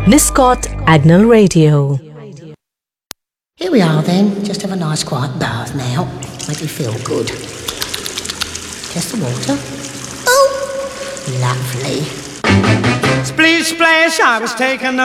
Niscot Agnell Radio. Here we are then, just have a nice quiet bath now. Make you feel good. Test the water. Oh, lovely. Splish splash, I was taken